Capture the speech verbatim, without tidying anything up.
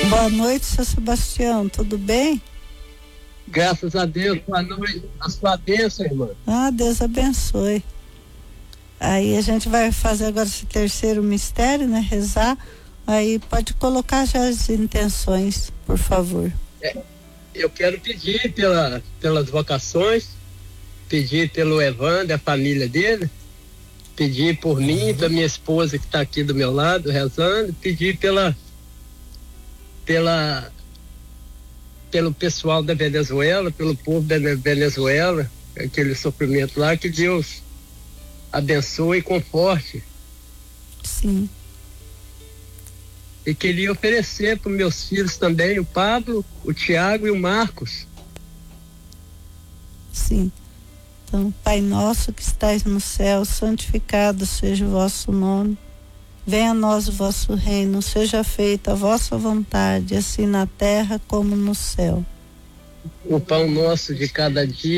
Boa noite, seu Sebastião, tudo bem? Graças a Deus, boa noite, a sua bênção, irmã. Ah, Deus abençoe. Aí a gente vai fazer agora esse terceiro mistério, né? Rezar. Aí pode colocar já as intenções, por favor. É, eu quero pedir pela, pelas vocações, pedir pelo Evandro, a família dele, pedir por mim, pela minha esposa que está aqui do meu lado, rezando, pedir pela, pela, pelo pessoal da Venezuela, pelo povo da Venezuela, aquele sofrimento lá, que Deus abençoe e conforte. Sim. E queria oferecer para os meus filhos também, o Pablo, o Tiago e o Marcos. Sim. Então, Pai nosso que estais no céu, santificado seja o vosso nome. Venha a nós o vosso reino, seja feita a vossa vontade, assim na terra como no céu. O pão nosso de cada dia